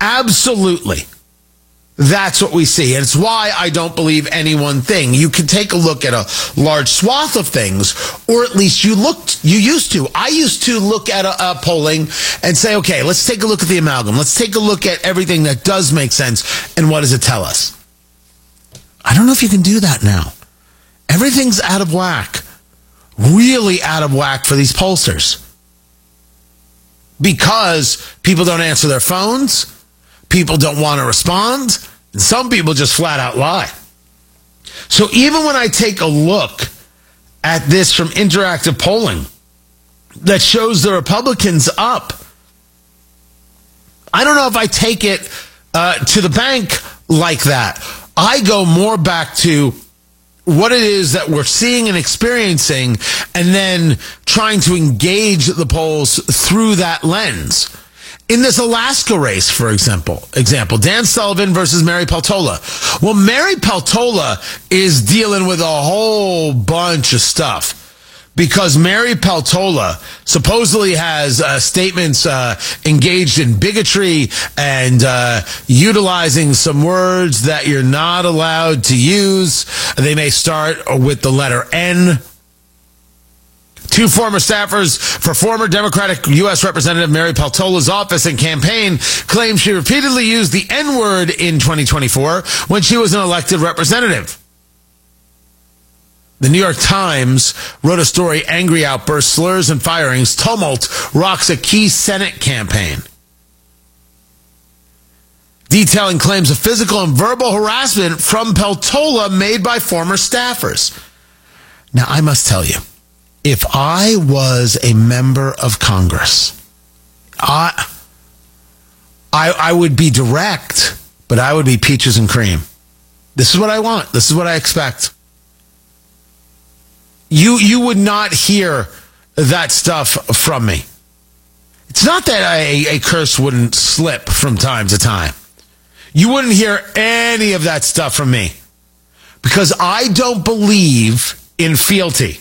Absolutely. That's what we see. And it's why I don't believe any one thing. You can take a look at a large swath of things, or at least you used to. I used to look at a polling and say, okay, let's take a look at the amalgam. Let's take a look at everything that does make sense. And what does it tell us? I don't know if you can do that now. Everything's out of whack. Really out of whack for these pollsters. Because people don't answer their phones. People don't want to respond. And some people just flat out lie. So even when I take a look at this from interactive polling that shows the Republicans up, I don't know if I take it to the bank like that. I go more back to what it is that we're seeing and experiencing, and then trying to engage the polls through that lens. In this Alaska race, for example, Dan Sullivan versus Mary Peltola. Well, Mary Peltola is dealing with a whole bunch of stuff because Mary Peltola supposedly has statements engaged in bigotry and utilizing some words that you're not allowed to use. They may start with the letter N. Two former staffers for former Democratic U.S. Representative Mary Peltola's office and campaign claim she repeatedly used the N-word in 2024 when she was an elected representative. The New York Times wrote a story, Angry Outbursts, Slurs and Firings, Tumult Rocks a Key Senate Campaign, detailing claims of physical and verbal harassment from Peltola made by former staffers. Now, I must tell you, if I was a member of Congress, I would be direct, but I would be peaches and cream. This is what I want. This is what I expect. You would not hear that stuff from me. It's not that a curse wouldn't slip from time to time. You wouldn't hear any of that stuff from me because I don't believe in fealty.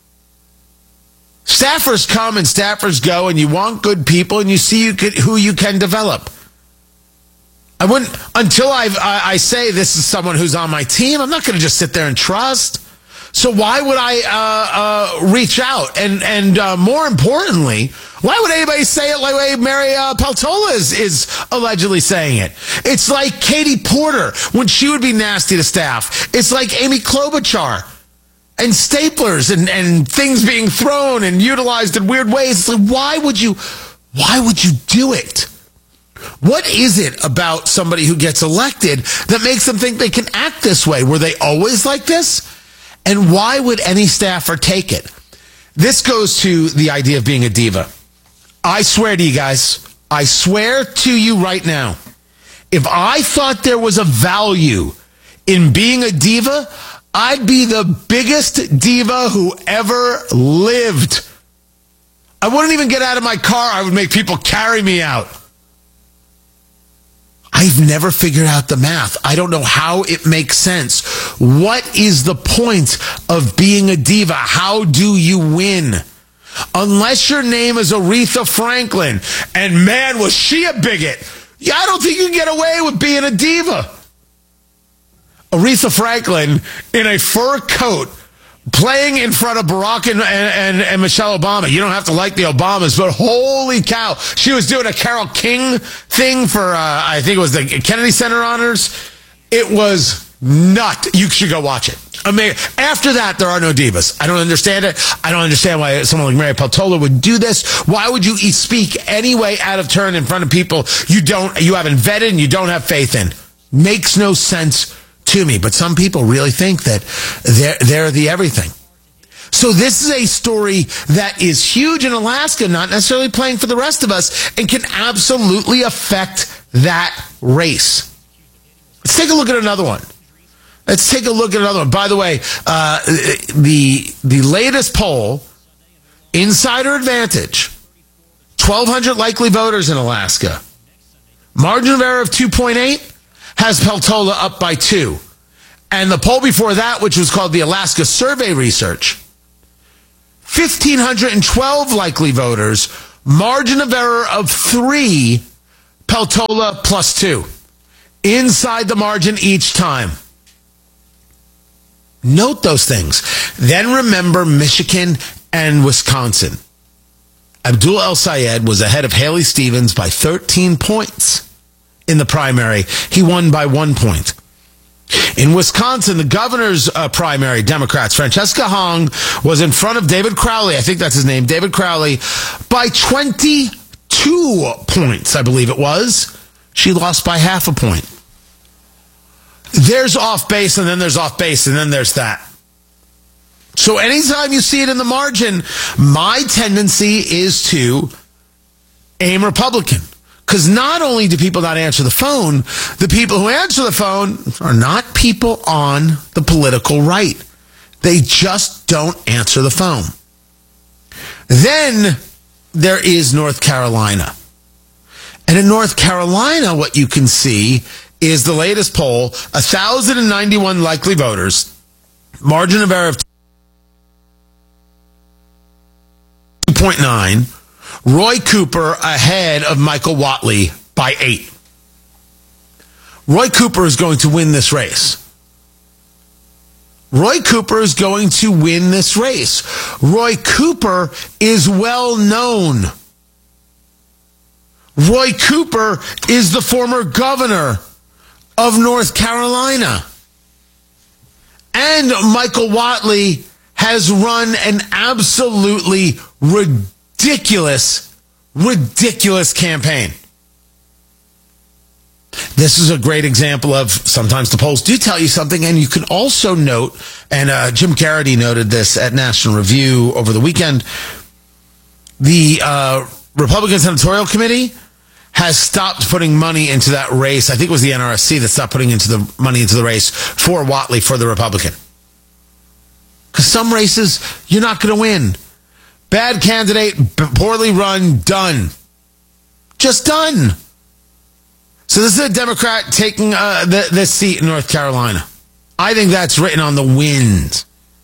Staffers come and staffers go, and you want good people, and you see who you can develop. I wouldn't, until I say this is someone who's on my team, I'm not going to just sit there and trust. So why would I reach out? And more importantly, why would anybody say it like way Mary Peltola is allegedly saying it? It's like Katie Porter when she would be nasty to staff. It's like Amy Klobuchar. And staplers and things being thrown and utilized in weird ways. It's like, why would you do it? What is it about somebody who gets elected that makes them think they can act this way? Were they always like this? And why would any staffer take it? This goes to the idea of being a diva. I swear to you guys, I swear to you right now, if I thought there was a value in being a diva, I'd be the biggest diva who ever lived. I wouldn't even get out of my car. I would make people carry me out. I've never figured out the math. I don't know how it makes sense. What is the point of being a diva? How do you win? Unless your name is Aretha Franklin, and man, was she a bigot. I don't think you can get away with being a diva. Aretha Franklin in a fur coat playing in front of Barack and Michelle Obama. You don't have to like the Obamas, but holy cow. She was doing a Carole King thing for, I think it was the Kennedy Center Honors. It was nuts. You should go watch it. I mean, after that, there are no divas. I don't understand it. I don't understand why someone like Mary Peltola would do this. Why would you speak any way out of turn in front of people you haven't vetted and you don't have faith in? Makes no sense to me, but some people really think that they're the everything. So this is a story that is huge in Alaska, not necessarily playing for the rest of us, and can absolutely affect that race. Let's take a look at another one. By the way, the latest poll, Insider Advantage, 1,200 likely voters in Alaska. Margin of error of 2.8. has Peltola up by 2. And the poll before that, which was called the Alaska Survey Research, 1,512 likely voters, margin of error of 3, Peltola +2. Inside the margin each time. Note those things. Then remember Michigan and Wisconsin. Abdul El Sayed was ahead of Haley Stevens by 13 points in the primary. He won by 1 point. In Wisconsin, the governor's primary, Democrats, Francesca Hong was in front of David Crowley, I think that's his name, David Crowley, by 22 points, I believe it was. She lost by half a point. There's off base, and then there's off base, and then there's that. So anytime you see it in the margin, my tendency is to aim Republican. Because not only do people not answer the phone, the people who answer the phone are not people on the political right. They just don't answer the phone. Then there is North Carolina. And in North Carolina, what you can see is the latest poll, 1,091 likely voters, margin of error of 2.9, Roy Cooper ahead of Michael Whatley by 8. Roy Cooper is going to win this race. Roy Cooper is going to win this race. Roy Cooper is well known. Roy Cooper is the former governor of North Carolina. And Michael Whatley has run an absolutely ridiculous campaign. This is a great example of sometimes the polls do tell you something, and you can also note, and Jim Garrity noted this at National Review over the weekend, the Republican Senatorial Committee has stopped putting money into that race. I think it was the NRSC that stopped putting money into the race for Whatley for the Republican. Because some races, you're not going to win. Bad candidate, poorly run, done. Just done. So this is a Democrat taking this seat in North Carolina. I think that's written on the wind.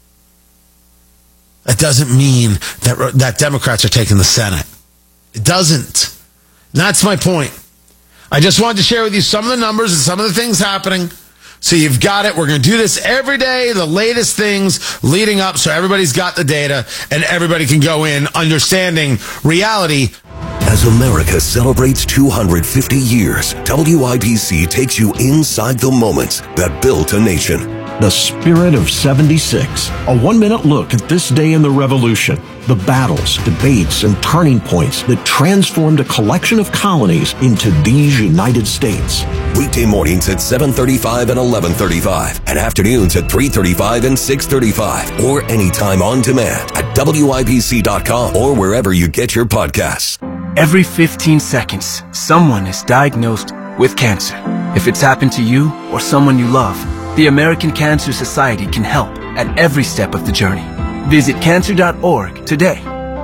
That doesn't mean that Democrats are taking the Senate. It doesn't. That's my point. I just wanted to share with you some of the numbers and some of the things happening. So you've got it. We're going to do this every day, the latest things leading up, so everybody's got the data and everybody can go in understanding reality. As America celebrates 250 years, WIBC takes you inside the moments that built a nation. The Spirit of 76. A 1-minute look at this day in the Revolution. The battles, debates, and turning points that transformed a collection of colonies into these United States. Weekday mornings at 7:35 and 11:35, and afternoons at 3:35 and 6:35, or anytime on demand at WIBC.com or wherever you get your podcasts. Every 15 seconds, someone is diagnosed with cancer. If it's happened to you or someone you love, the American Cancer Society can help at every step of the journey. Visit cancer.org today.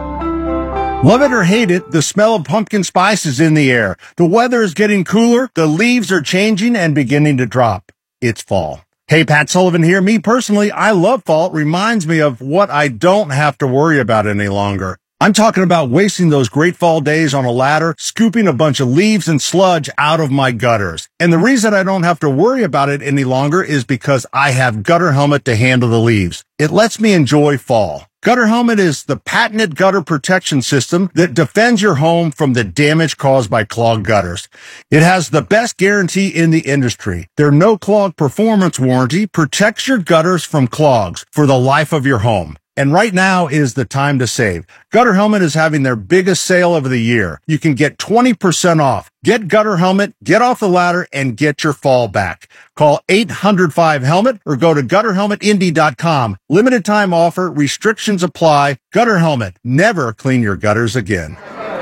Love it or hate it, the smell of pumpkin spice is in the air. The weather is getting cooler, the leaves are changing and beginning to drop. It's fall. Hey, Pat Sullivan here. Me personally, I love fall. It reminds me of what I don't have to worry about any longer. I'm talking about wasting those great fall days on a ladder, scooping a bunch of leaves and sludge out of my gutters. And the reason I don't have to worry about it any longer is because I have Gutter Helmet to handle the leaves. It lets me enjoy fall. Gutter Helmet is the patented gutter protection system that defends your home from the damage caused by clogged gutters. It has the best guarantee in the industry. Their no clog performance warranty protects your gutters from clogs for the life of your home. And right now is the time to save. Gutter Helmet is having their biggest sale of the year. You can get 20% off. Get Gutter Helmet, get off the ladder, and get your fall back. Call 800-5HELMET or go to GutterHelmetIndy.com. Limited time offer. Restrictions apply. Gutter Helmet. Never clean your gutters again.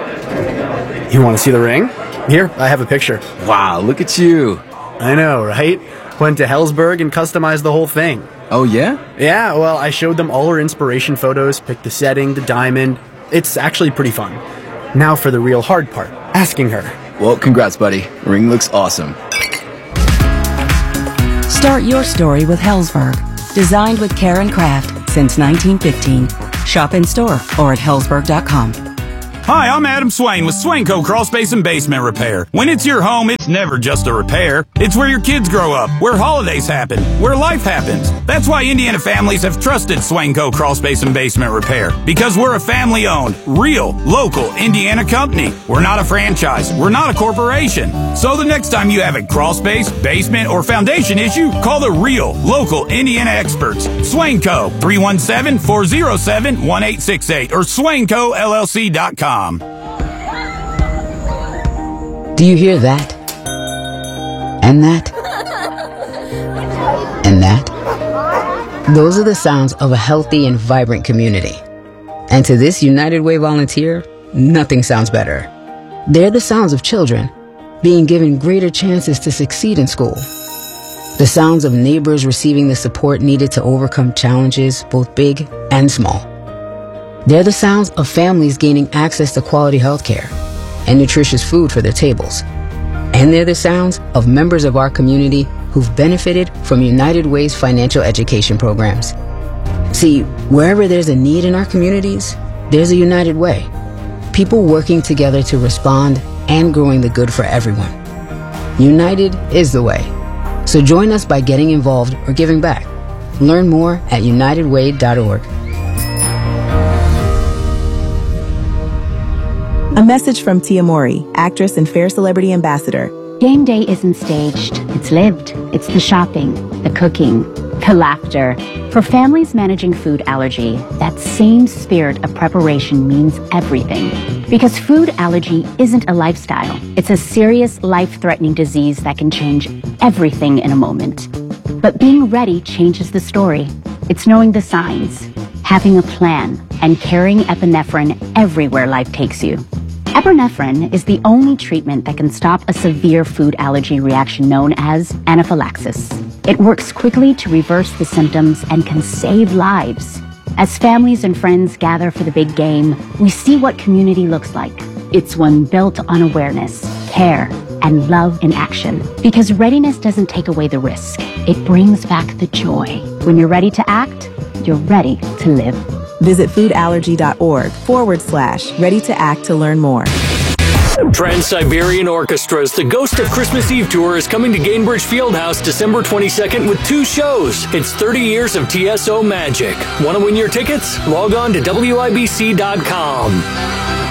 You want to see the ring? Here, I have a picture. Wow, look at you. I know, right? Went to Helzberg and customized the whole thing. Oh, yeah? Yeah, well, I showed them all her inspiration photos, picked the setting, the diamond. It's actually pretty fun. Now for the real hard part, asking her. Well, congrats, buddy. The ring looks awesome. Start your story with Helzberg. Designed with care and craft since 1915. Shop in store or at helzberg.com. Hi, I'm Adam Swain with Swainco Crawlspace and Basement Repair. When it's your home, it's never just a repair. It's where your kids grow up, where holidays happen, where life happens. That's why Indiana families have trusted Swainco Crawlspace and Basement Repair. Because we're a family-owned, real, local Indiana company. We're not a franchise. We're not a corporation. So the next time you have a crawlspace, basement, or foundation issue, call the real, local Indiana experts. Swainco, 317-407-1868 or SwaincoLLC.com. Do you hear that? And that? And that? Those are the sounds of a healthy and vibrant community. And to this United Way volunteer, nothing sounds better. They're the sounds of children being given greater chances to succeed in school. The sounds of neighbors receiving the support needed to overcome challenges, both big and small. They're the sounds of families gaining access to quality health care and nutritious food for their tables. And they're the sounds of members of our community who've benefited from United Way's financial education programs. See, wherever there's a need in our communities, there's a United Way. People working together to respond and growing the good for everyone. United is the way. So join us by getting involved or giving back. Learn more at unitedway.org. A message from Tia Mori, actress and Fair Celebrity Ambassador. Game day isn't staged. It's lived. It's the shopping, the cooking, the laughter. For families managing food allergy, that same spirit of preparation means everything. Because food allergy isn't a lifestyle. It's a serious, life-threatening disease that can change everything in a moment. But being ready changes the story. It's knowing the signs, having a plan, and carrying epinephrine everywhere life takes you. Epinephrine is the only treatment that can stop a severe food allergy reaction known as anaphylaxis. It works quickly to reverse the symptoms and can save lives. As families and friends gather for the big game, we see what community looks like. It's one built on awareness, care, and love in action. Because readiness doesn't take away the risk. It brings back the joy. When you're ready to act, you're ready to live. Visit foodallergy.org/ready to act to learn more. Trans-Siberian Orchestra's The Ghost of Christmas Eve Tour is coming to Gainbridge Fieldhouse December 22nd with 2 shows. It's 30 years of TSO magic. Want to win your tickets? Log on to WIBC.com.